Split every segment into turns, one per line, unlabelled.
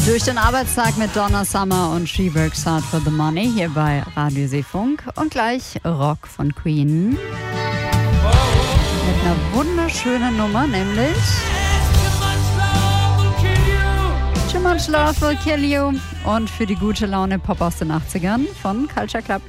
Durch den Arbeitstag mit Donna Summer und She Works Hard for the Money hier bei Radio Seefunk. Und gleich Rock von Queen. Mit einer wunderschönen Nummer, nämlich Too Much Love Will Kill You. Und für die gute Laune Pop aus den 80ern von Culture Club.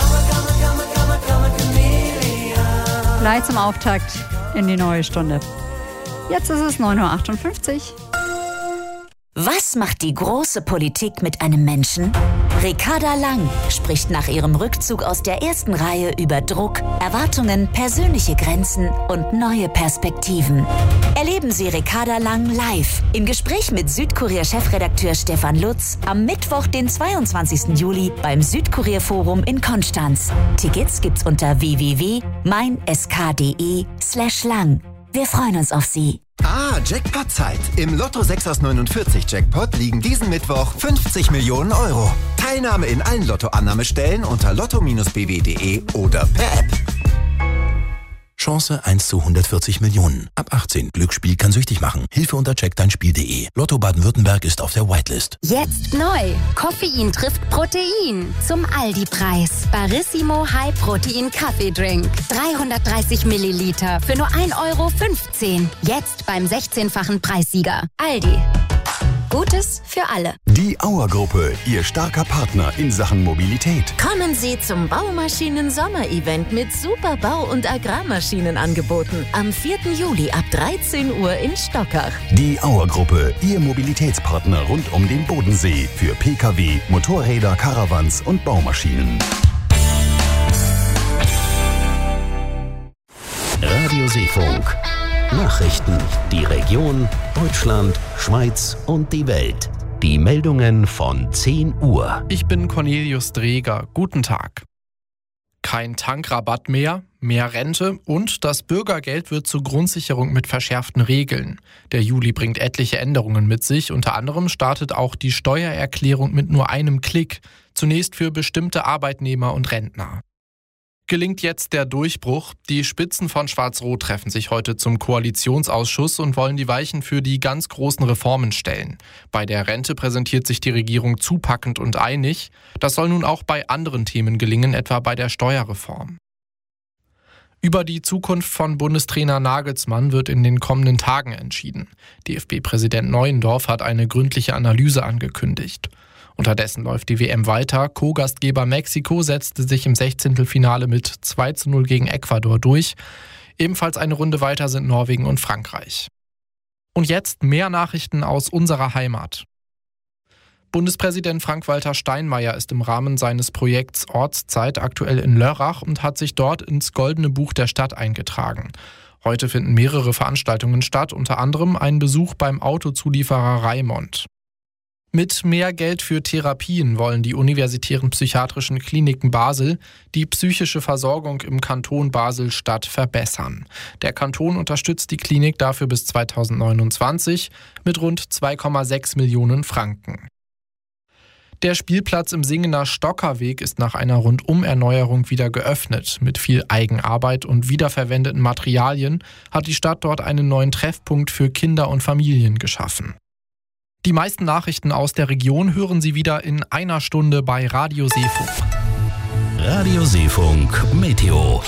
Gleich zum Auftakt in die neue Stunde. Jetzt ist es 9.58 Uhr.
Was macht die große Politik mit einem Menschen? Ricarda Lang spricht nach ihrem Rückzug aus der ersten Reihe über Druck, Erwartungen, persönliche Grenzen und neue Perspektiven. Erleben Sie Ricarda Lang live im Gespräch mit Südkurier-Chefredakteur Stefan Lutz am Mittwoch, den 22. Juli beim Südkurier-Forum in Konstanz. Tickets gibt's unter www.meinsk.de/lang. Wir freuen uns auf Sie.
Jackpot-Zeit. Im Lotto 6 aus 49 Jackpot liegen diesen Mittwoch 50 Millionen Euro. Teilnahme in allen Lottoannahmestellen unter lotto-bw.de oder per App.
Chance 1 zu 140 Millionen. Ab 18. Glücksspiel kann süchtig machen. Hilfe unter checkdeinspiel.de. Lotto Baden-Württemberg ist auf der Whitelist.
Jetzt neu. Koffein trifft Protein. Zum Aldi-Preis. Barissimo High Protein Kaffeedrink. 330 Milliliter für nur 1,15 Euro. Jetzt beim 16-fachen Preissieger. Aldi. Gutes für alle.
Die Auer-Gruppe, Ihr starker Partner in Sachen Mobilität.
Kommen Sie zum Baumaschinen-Sommer-Event mit super Bau- und Agrarmaschinenangeboten am 4. Juli ab 13 Uhr in Stockach.
Die Auer-Gruppe, Ihr Mobilitätspartner rund um den Bodensee für Pkw, Motorräder, Caravans und Baumaschinen.
Radio Seefunk. Nachrichten, die Region, Deutschland, Schweiz und die Welt. Die Meldungen von 10 Uhr.
Ich bin Cornelius Dreger. Guten Tag. Kein Tankrabatt mehr, mehr Rente und das Bürgergeld wird zur Grundsicherung mit verschärften Regeln. Der Juli bringt etliche Änderungen mit sich. Unter anderem startet auch die Steuererklärung mit nur einem Klick. Zunächst für bestimmte Arbeitnehmer und Rentner. Gelingt jetzt der Durchbruch? Die Spitzen von Schwarz-Rot treffen sich heute zum Koalitionsausschuss und wollen die Weichen für die ganz großen Reformen stellen. Bei der Rente präsentiert sich die Regierung zupackend und einig. Das soll nun auch bei anderen Themen gelingen, etwa bei der Steuerreform. Über die Zukunft von Bundestrainer Nagelsmann wird in den kommenden Tagen entschieden. DFB-Präsident Neuendorf hat eine gründliche Analyse angekündigt. Unterdessen läuft die WM weiter. Co-Gastgeber Mexiko setzte sich im 16. mit 2:0 gegen Ecuador durch. Ebenfalls eine Runde weiter sind Norwegen und Frankreich. Und jetzt mehr Nachrichten aus unserer Heimat. Bundespräsident Frank-Walter Steinmeier ist im Rahmen seines Projekts Ortszeit aktuell in Lörrach und hat sich dort ins Goldene Buch der Stadt eingetragen. Heute finden mehrere Veranstaltungen statt, unter anderem ein Besuch beim Autozulieferer Raimond. Mit mehr Geld für Therapien wollen die universitären psychiatrischen Kliniken Basel die psychische Versorgung im Kanton Basel-Stadt verbessern. Der Kanton unterstützt die Klinik dafür bis 2029 mit rund 2,6 Millionen Franken. Der Spielplatz im Singener Stockerweg ist nach einer Rundumerneuerung wieder geöffnet. Mit viel Eigenarbeit und wiederverwendeten Materialien hat die Stadt dort einen neuen Treffpunkt für Kinder und Familien geschaffen. Die meisten Nachrichten aus der Region hören Sie wieder in einer Stunde bei Radio Seefunk.
Radio Seefunk Meteo.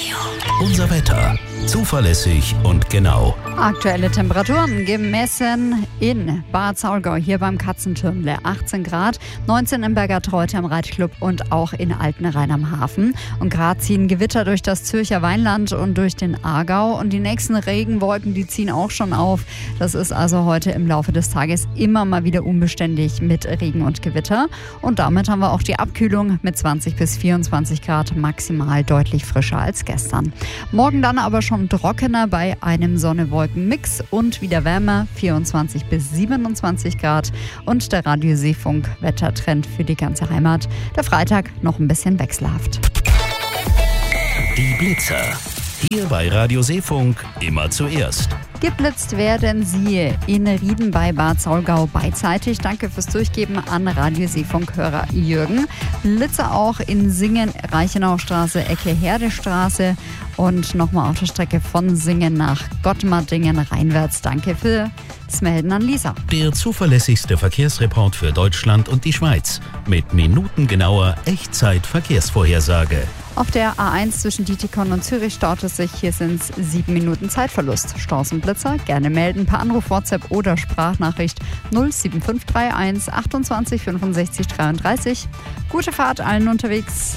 Unser Wetter. Zuverlässig und genau.
Aktuelle Temperaturen gemessen in Bad Saulgau, hier beim Katzentürmle 18 Grad, 19 im Bergertreute am Reitclub und auch in Altenrhein am Hafen. Und gerade ziehen Gewitter durch das Zürcher Weinland und durch den Aargau. Und die nächsten Regenwolken, die ziehen auch schon auf. Das ist also heute im Laufe des Tages immer mal wieder unbeständig mit Regen und Gewitter. Und damit haben wir auch die Abkühlung mit 20 bis 24 Grad maximal deutlich frischer als gestern. Morgen dann aber schon trockener bei einem Sonne-Wolken-Mix und wieder wärmer, 24 bis 27 Grad. Und der Radio Seefunk Wettertrend für die ganze Heimat. Der Freitag noch ein bisschen wechselhaft.
Die Blitzer. Hier bei Radio Seefunk immer zuerst.
Geblitzt werden Sie in Rieden bei Bad Saulgau beidseitig. Danke fürs Durchgeben an Radioseefunk-Hörer Jürgen. Blitze auch in Singen, Reichenaustraße, Ecke Herdestraße und nochmal auf der Strecke von Singen nach Gottmardingen reinwärts. Danke für das Melden an Lisa.
Der zuverlässigste Verkehrsreport für Deutschland und die Schweiz mit minutengenauer Echtzeit-Verkehrsvorhersage.
Auf der A1 zwischen Dietikon und Zürich staut es sich. Hier sind es 7 Minuten Zeitverlust. Staus und Blitzer gerne melden per Anruf, WhatsApp oder Sprachnachricht 07531 28 65 33. Gute Fahrt allen unterwegs.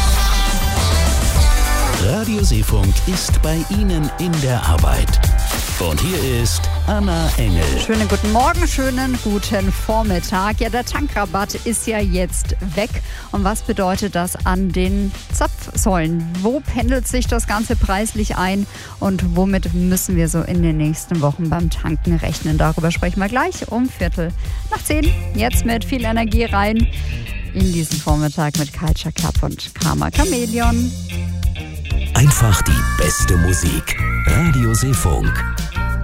Radioseefunk ist bei Ihnen in der Arbeit. Und hier ist Anna Engel.
Schönen guten Morgen, schönen guten Vormittag. Ja, der Tankrabatt ist ja jetzt weg. Und was bedeutet das an den Zapfsäulen? Wo pendelt sich das Ganze preislich ein? Und womit müssen wir so in den nächsten Wochen beim Tanken rechnen? Darüber sprechen wir gleich um 9:15. Jetzt mit viel Energie rein in diesen Vormittag mit Culture Club und Karma Chameleon.
Einfach die beste Musik. Radioseefunk.